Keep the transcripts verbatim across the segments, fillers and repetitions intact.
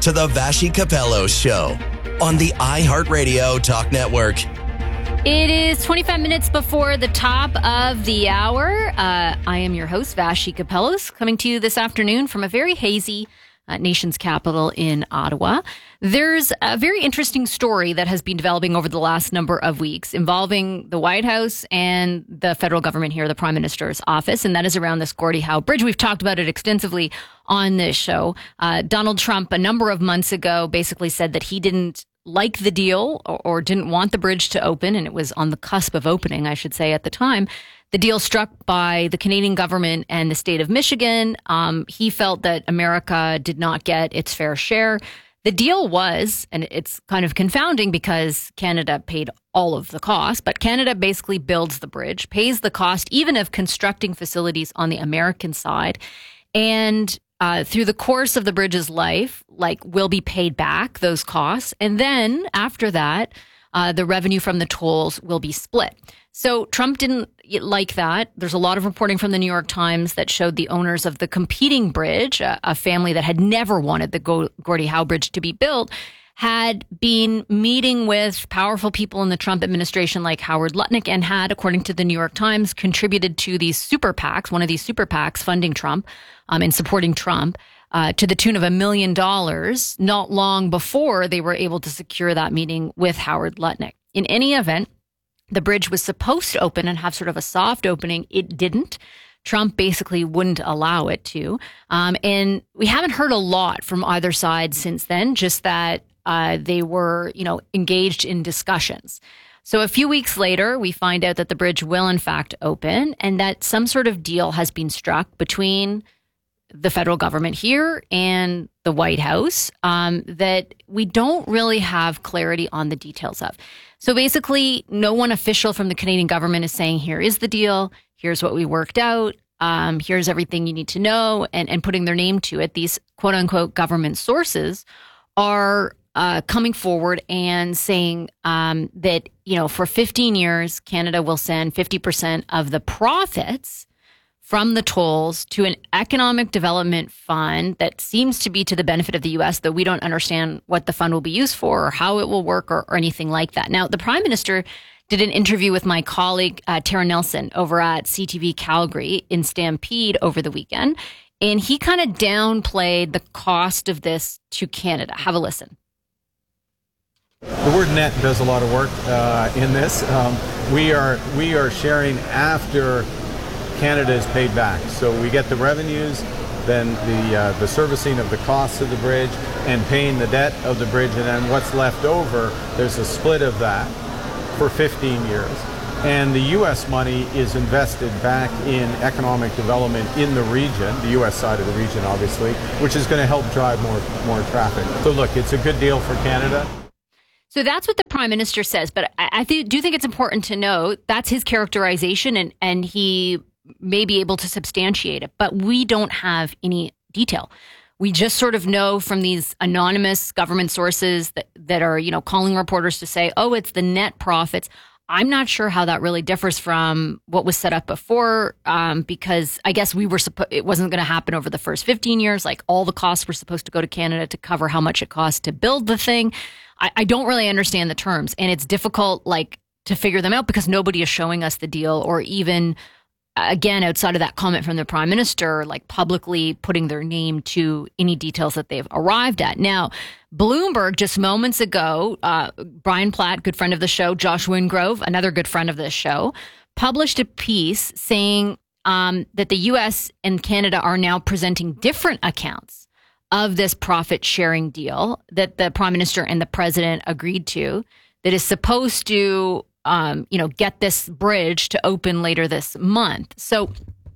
to the Vassy Capello Show on the iHeartRadio Talk Network. It is twenty-five minutes before the top of the hour. Uh, I am your host, Vassy Capellos, coming to you this afternoon from a very hazy uh, nation's capital in Ottawa. There's a very interesting story that has been developing over the last number of weeks involving the White House and the federal government here, the Prime Minister's office, and that is around this Gordie Howe Bridge. We've talked about it extensively on this show. Uh, Donald Trump, a number of months ago, basically said that he didn't like the deal or, or didn't want the bridge to open, and it was on the cusp of opening, I should say, at the time. The deal struck by the Canadian government and the state of Michigan. Um, he felt that America did not get its fair share. The deal was, and it's kind of confounding because Canada paid all of the cost, but Canada basically builds the bridge, pays the cost even of constructing facilities on the American side, and Uh, through the course of the bridge's life, like, will be paid back those costs. And then after that, uh, the revenue from the tolls will be split. So Trump didn't like that. There's a lot of reporting from the New York Times that showed the owners of the competing bridge, a, a family that had never wanted the Go- Gordie Howe Bridge to be built, had been meeting with powerful people in the Trump administration like Howard Lutnick and had, according to the New York Times, contributed to these super PACs, one of these super PACs funding Trump um, and supporting Trump uh, to the tune of a million dollars not long before they were able to secure that meeting with Howard Lutnick. In any event, the bridge was supposed to open and have sort of a soft opening. It didn't. Trump basically wouldn't allow it to. Um, and we haven't heard a lot from either side since then, just that Uh, they were, you know, engaged in discussions. So a few weeks later, we find out that the bridge will in fact open and that some sort of deal has been struck between the federal government here and the White House um, that we don't really have clarity on the details of. So basically, no one official from the Canadian government is saying, here is the deal, here's what we worked out, um, here's everything you need to know, and, and putting their name to it. These quote unquote government sources are Uh, coming forward and saying um, that, you know, for fifteen years, Canada will send fifty percent of the profits from the tolls to an economic development fund that seems to be to the benefit of the U S, though we don't understand what the fund will be used for or how it will work or, or anything like that. Now, the Prime Minister did an interview with my colleague, uh, Tara Nelson, over at C T V Calgary in Stampede over the weekend, and he kind of downplayed the cost of this to Canada. Have a listen. The word net does a lot of work uh, in this. Um, we are we are sharing after Canada is paid back. So we get the revenues, then the uh, the servicing of the costs of the bridge, and paying the debt of the bridge, and then what's left over, there's a split of that for fifteen years. And the U S money is invested back in economic development in the region, the U S side of the region, obviously, which is going to help drive more more traffic. So look, it's a good deal for Canada. So that's what the Prime Minister says, but I, I th- do think it's important to note that's his characterization, and, and he may be able to substantiate it, but we don't have any detail. We just sort of know from these anonymous government sources that, that are, you know, calling reporters to say, oh, it's the net profits. I'm not sure how that really differs from what was set up before, um, because I guess we were supposed it wasn't going to happen over the first fifteen years. Like, all the costs were supposed to go to Canada to cover how much it costs to build the thing. I, I don't really understand the terms, and it's difficult, like, to figure them out because nobody is showing us the deal, or even, again, outside of that comment from the Prime Minister, like, publicly putting their name to any details that they've arrived at. Now, Bloomberg just moments ago, uh, Brian Platt, good friend of the show, Josh Wingrove, another good friend of this show, published a piece saying um, that the U S and Canada are now presenting different accounts of this profit sharing deal that the Prime Minister and the President agreed to, that is supposed to, um, you know, get this bridge to open later this month. So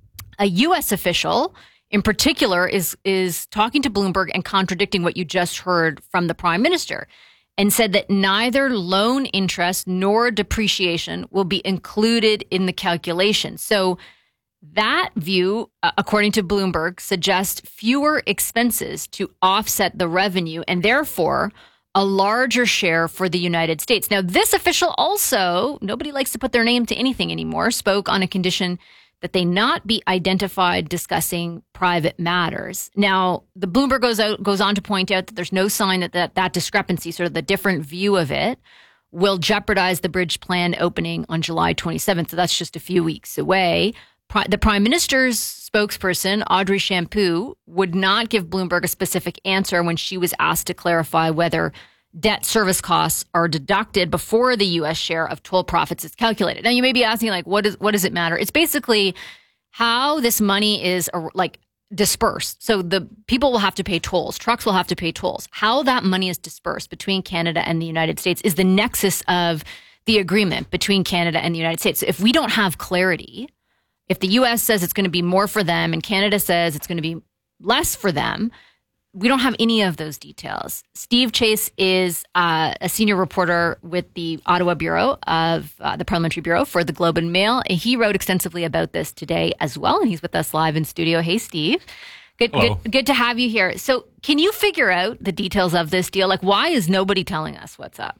a U S official in particular is is talking to Bloomberg and contradicting what you just heard from the Prime Minister, and said that neither loan interest nor depreciation will be included in the calculation. So that view, uh, according to Bloomberg, suggests fewer expenses to offset the revenue and therefore a larger share for the United States. Now, this official also, nobody likes to put their name to anything anymore, spoke on a condition that they not be identified discussing private matters. Now, the Bloomberg goes out goes on to point out that there's no sign that that, that discrepancy, sort of the different view of it, will jeopardize the bridge plan opening on July twenty-seventh. So that's just a few weeks away. The Prime Minister's spokesperson, Audrey Shampoo, would not give Bloomberg a specific answer when she was asked to clarify whether debt service costs are deducted before the U S share of toll profits is calculated. Now, you may be asking, like, what is what does it matter? It's basically how this money is like dispersed. So the people will have to pay tolls. Trucks will have to pay tolls. How that money is dispersed between Canada and the United States is the nexus of the agreement between Canada and the United States. So if we don't have clarity, if the U S says it's going to be more for them and Canada says it's going to be less for them, we don't have any of those details. Steve Chase is uh, a senior reporter with the Ottawa Bureau of uh, the Parliamentary Bureau for the Globe and Mail. And he wrote extensively about this today as well. And he's with us live in studio. Hey, Steve. Good, good, good to have you here. So can you figure out the details of this deal? Like, why is nobody telling us what's up?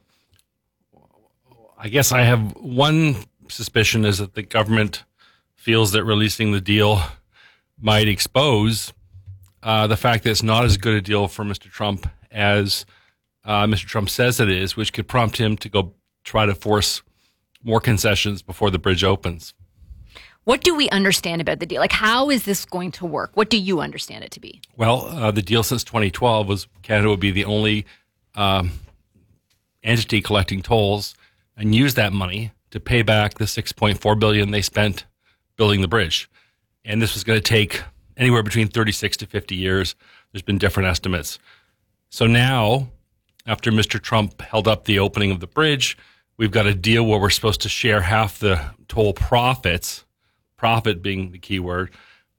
I guess I have one suspicion is that the government feels that releasing the deal might expose uh, the fact that it's not as good a deal for Mister Trump as uh, Mister Trump says it is, which could prompt him to go try to force more concessions before the bridge opens. What do we understand about the deal? Like, how is this going to work? What do you understand it to be? Well, uh, the deal since twenty twelve was Canada would be the only um, entity collecting tolls and use that money to pay back the six point four billion dollars they spent building the bridge. And this was going to take anywhere between thirty-six to fifty years. There's been different estimates. So now, after Mister Trump held up the opening of the bridge, we've got a deal where we're supposed to share half the toll profits, profit being the key word,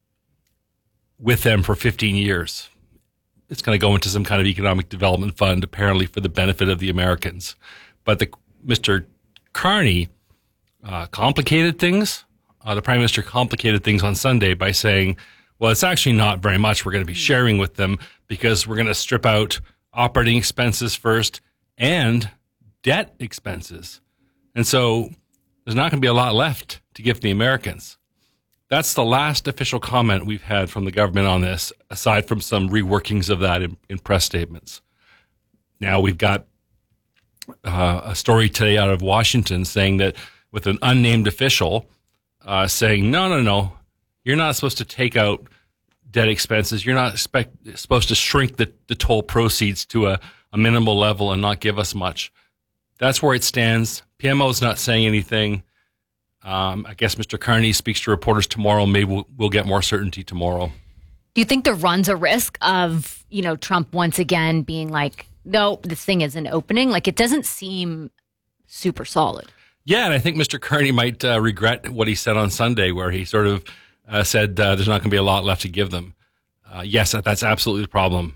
with them for fifteen years. It's going to go into some kind of economic development fund, apparently for the benefit of the Americans. But the Mister Carney uh, complicated things. Uh, the Prime Minister complicated things on Sunday by saying, well, it's actually not very much we're going to be sharing with them because we're going to strip out operating expenses first and debt expenses. And so there's not going to be a lot left to give the Americans. That's the last official comment we've had from the government on this, aside from some reworkings of that in, in press statements. Now we've got uh, a story today out of Washington saying that with an unnamed official uh, saying, no, no, no, you're not supposed to take out debt expenses. You're not expect, supposed to shrink the, the toll proceeds to a, a minimal level and not give us much. That's where it stands. P M O is not saying anything. Um, I guess Mister Carney speaks to reporters tomorrow. Maybe we'll, we'll get more certainty tomorrow. Do you think there runs a risk of, you know, Trump once again being like, no, this thing isn't opening? Like, it doesn't seem super solid. Yeah, and I think Mister Carney might uh, regret what he said on Sunday, where he sort of uh, said uh, there's not going to be a lot left to give them. Uh, yes, that's absolutely the problem.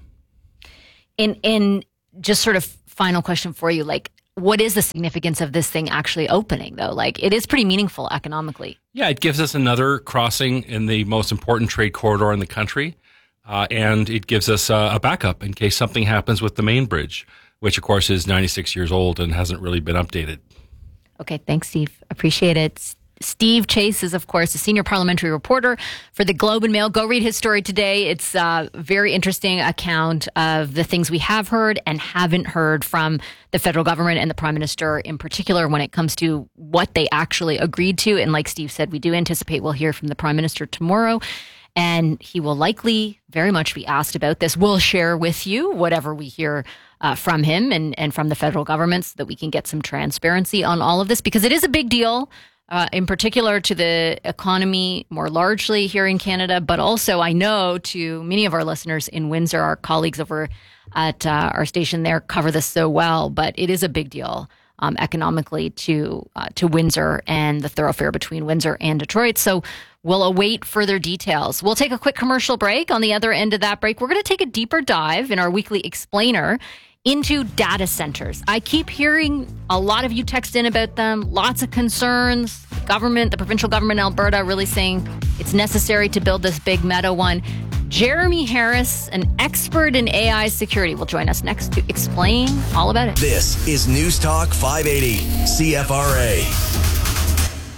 And, and just sort of final question for you, like, what is the significance of this thing actually opening, though? Like, it is pretty meaningful economically. Yeah, it gives us another crossing in the most important trade corridor in the country. Uh, and it gives us uh, a backup in case something happens with the main bridge, which, of course, is ninety-six years old and hasn't really been updated. Okay, thanks, Steve. Appreciate it. Steve Chase is, of course, a senior parliamentary reporter for the Globe and Mail. Go read his story today. It's a very interesting account of the things we have heard and haven't heard from the federal government and the Prime Minister in particular when it comes to what they actually agreed to. And like Steve said, we do anticipate we'll hear from the Prime Minister tomorrow. And he will likely very much be asked about this. We'll share with you whatever we hear uh, from him and, and from the federal government so that we can get some transparency on all of this, because it is a big deal. Uh, in particular to the economy more largely here in Canada, but also I know to many of our listeners in Windsor, our colleagues over at uh, our station there cover this so well, but it is a big deal um, economically to uh, to Windsor and the thoroughfare between Windsor and Detroit. So we'll await further details. We'll take a quick commercial break. On the other end of that break, we're going to take a deeper dive in our weekly explainer into data centers. I keep hearing a lot of you text in about them, lots of concerns. Government, the provincial government in Alberta really saying it's necessary to build this big meta one. Jeremy Harris, an expert in A I security, will join us next to explain all about it. This is News Talk five eighty, C F R A.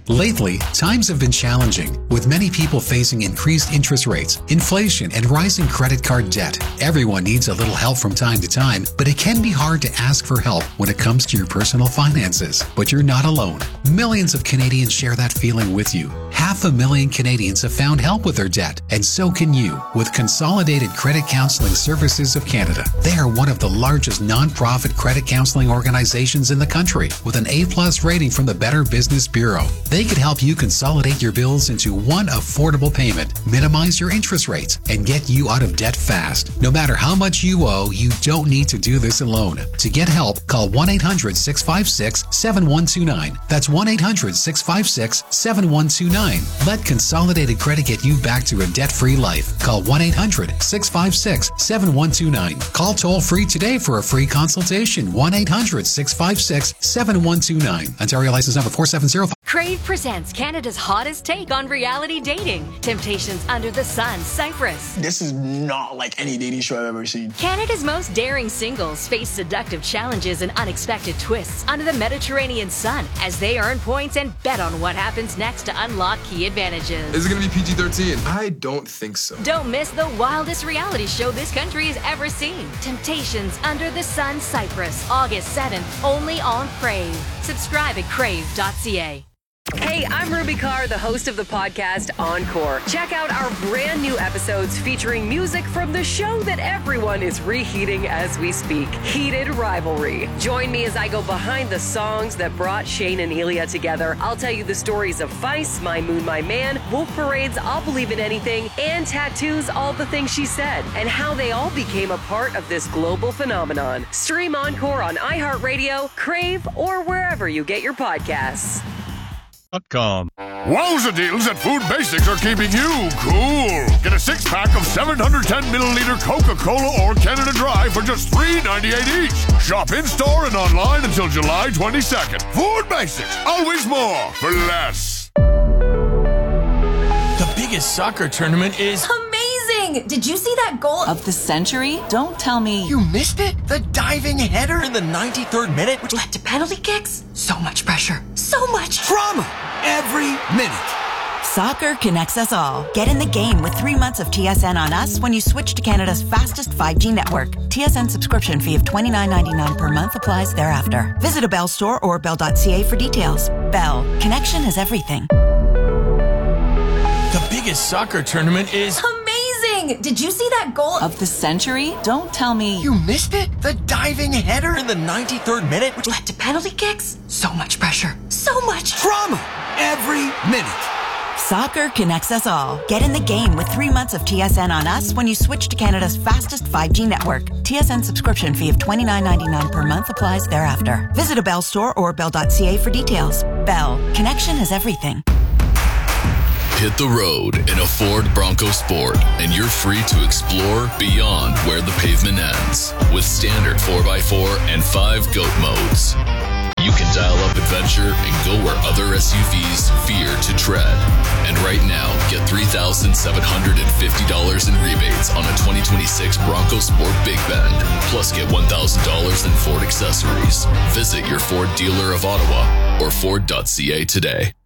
Lately, times have been challenging, with many people facing increased interest rates, inflation, and rising credit card debt. Everyone needs a little help from time to time, but it can be hard to ask for help when it comes to your personal finances. But you're not alone. Millions of Canadians share that feeling with you. Half a million Canadians have found help with their debt, and so can you with Consolidated Credit Counseling Services of Canada. They are one of the largest non-profit credit counseling organizations in the country, with an A-plus rating from the Better Business Bureau. They could help you consolidate your bills into one affordable payment, minimize your interest rates, and get you out of debt fast. No matter how much you owe, you don't need to do this alone. To get help, call one eight hundred six five six seven one two nine. That's one eight hundred six five six seven one two nine. Let Consolidated Credit get you back to a debt-free life. Call one eight hundred six five six seven one two nine. Call toll-free today for a free consultation. one eight hundred six five six seven one two nine. Ontario license number four seven zero five. Crave presents Canada's hottest take on reality dating. Temptations Under the Sun, Cyprus. This is not like any dating show I've ever seen. Canada's most daring singles face seductive challenges and unexpected twists under the Mediterranean sun as they earn points and bet on what happens next to unlock key advantages. Is it going to be P G thirteen? I don't think so. Don't miss the wildest reality show this country has ever seen. Temptations Under the Sun, Cyprus, August seventh, only on Crave. Subscribe at crave dot c a. Hey, I'm Ruby Carr, the host of the podcast Encore. Check out our brand new episodes featuring music from the show that everyone is reheating as we speak, Heated Rivalry. Join me as I go behind the songs that brought Shane and Elia together. I'll tell you the stories of Feist, My Moon, My Man, Wolf Parade's I'll Believe in Anything, and Tattoo's All the Things She Said, and how they all became a part of this global phenomenon. Stream Encore on iHeartRadio, Crave, or wherever you get your podcasts. Com. Wowza deals at Food Basics are keeping you cool. Get a six-pack of seven hundred ten milliliter Coca-Cola or Canada Dry for just three ninety-eight each. Shop in-store and online until July twenty-second. Food Basics, always more for less. The biggest soccer tournament is... amazing! Did you see that goal of the century? Don't tell me... You missed it? The diving header in the ninety-third minute? Which led to penalty kicks? So much pressure. So much drama every minute. Soccer connects us all. Get in the game with three months of T S N on us when you switch to Canada's fastest five G network. T S N subscription fee of twenty-nine ninety-nine per month applies thereafter. Visit a Bell store or bell dot c a for details. Bell. Connection is everything. The biggest soccer tournament is... amazing! Did you see that goal of the century? Don't tell me... You missed it? The diving header in the ninety-third minute? Which led to penalty kicks? So much pressure. So much drama every minute. Soccer connects us all. Get in the game with three months of T S N on us when you switch to Canada's fastest five G network. T S N subscription fee of twenty-nine ninety-nine per month applies thereafter. Visit a Bell store or bell dot c a for details. Bell. Connection is everything. Hit the road in a Ford Bronco Sport, and you're free to explore beyond where the pavement ends with standard four by four and five GOAT modes. You can dial up adventure and go where other S U Vs fear to tread. And right now, get three thousand seven hundred fifty dollars in rebates on a twenty twenty-six Bronco Sport Big Bend. Plus, get one thousand dollars in Ford accessories. Visit your Ford dealer of Ottawa or ford dot c a today.